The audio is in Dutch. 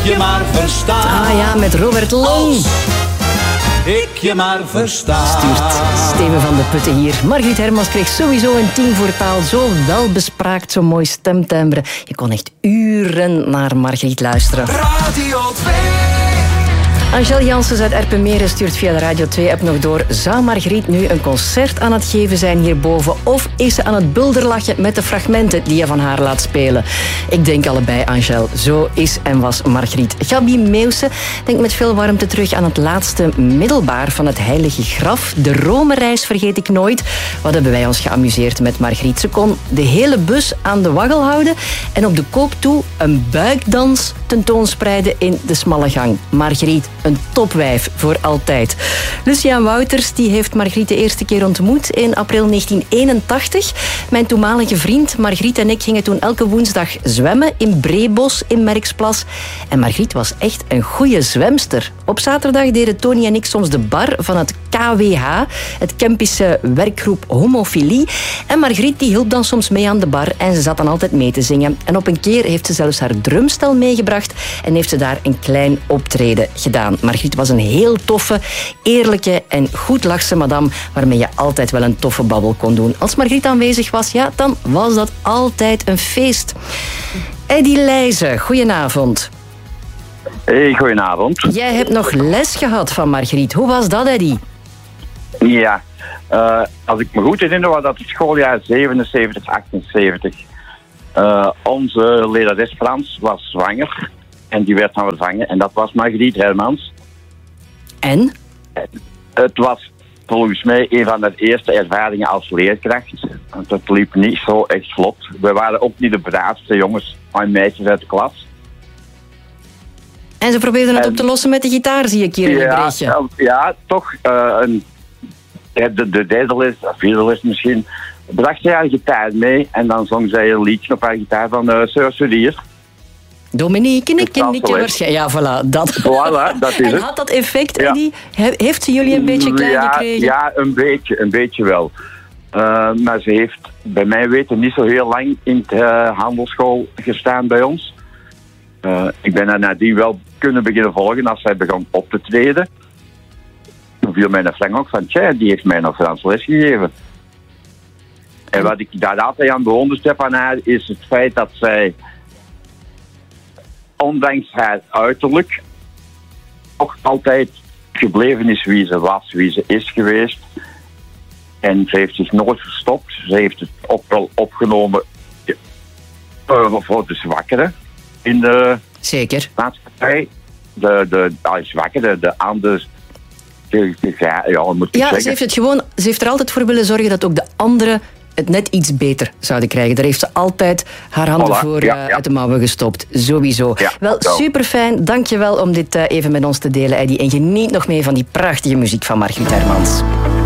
je maar versta. Ah ja, met Robert Long. Ik je maar versta. Stuurt Steven van de Putten hier. Margriet Hermans kreeg sowieso een 10 voor taal. Zo welbespraakt, zo mooi stemtimbre. Je kon echt uren naar Margriet luisteren. Radio 2. Angel Janssens uit Erpenmeren stuurt via de Radio 2-app nog door. Zou Margriet nu een concert aan het geven zijn hierboven? Of is ze aan het bulderlachen met de fragmenten die je van haar laat spelen? Ik denk allebei, Angel. Zo is en was Margriet. Gabi Meeuwse denkt met veel warmte terug aan het laatste middelbaar van het Heilige Graf. De Rome-reis vergeet ik nooit. Wat hebben wij ons geamuseerd met Margriet. Ze kon de hele bus aan de waggel houden en op de koop toe een buikdans tentoonspreiden in de smalle gang. Margriet, een topwijf voor altijd. Luciaan Wouters die heeft Margriet de eerste keer ontmoet in april 1981. Mijn toenmalige vriend Margriet en ik gingen toen elke woensdag zwemmen in Breebos in Merksplas. En Margriet was echt een goede zwemster. Op zaterdag deden Tony en ik soms de bar van het KWH, het Kempische werkgroep Homofilie. En Margriet die hielp dan soms mee aan de bar en ze zat dan altijd mee te zingen. En op een keer heeft ze zelfs haar drumstel meegebracht en heeft ze daar een klein optreden gedaan. Margriet was een heel toffe, eerlijke en goed lachse madame waarmee je altijd wel een toffe babbel kon doen. Als Margriet aanwezig was, ja, dan was dat altijd een feest. Eddy Leijzen, goedenavond. Hey, goedenavond. Jij hebt nog les gehad van Margriet. Hoe was dat, Eddy? Ja, als ik me goed herinner was dat het schooljaar 77, 78. Onze lerares Frans was zwanger en die werd dan vervangen en dat was Margriet Hermans. En? Het was volgens mij een van de eerste ervaringen als leerkracht. Het liep niet zo echt vlot. We waren ook niet de braafste jongens en meisjes uit de klas. En ze probeerden het op te lossen met de gitaar, zie ik hier in het berichtje. Ja, toch. De derde les, de vierde les misschien, bracht zij haar gitaar mee en dan zong zij een liedje op haar gitaar van Sir Sudier. Dominique, Nikke, waarschijnlijk. Ja, voilà, dat. Voilà, dat is en het. had dat effect, Eddy? Heeft ze jullie een beetje klein gekregen? Ja, een beetje wel. Maar ze heeft bij mij weten niet zo heel lang in de handelsschool gestaan bij ons. Ik ben haar nadien wel kunnen beginnen volgen als zij begon op te treden. Toen viel mij een slang ook van, tja, die heeft mij nog Frans les gegeven. En wat ik daar altijd aan bewonderd heb aan haar, is het feit dat zij, ondanks haar uiterlijk, toch altijd gebleven is wie ze was, wie ze is geweest. En ze heeft zich nooit verstopt. Ze heeft het ook wel opgenomen voor de zwakkeren in de Zeker. maatschappij. De zwakkeren, de anders. Ja, moet ik zeggen. Ze heeft er altijd voor willen zorgen dat ook de anderen het net iets beter zouden krijgen. Daar heeft ze altijd haar handen voor uit de mouwen gestopt. Sowieso. Ja, wel, super fijn. Dank je wel om dit even met ons te delen, Eddy. En geniet nog mee van die prachtige muziek van Margriet Hermans.